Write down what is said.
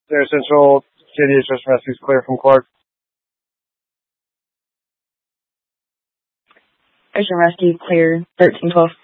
Sarah Central, City of Trust Rescue's clear from Clark. Ocean Rescue, clear, 1312.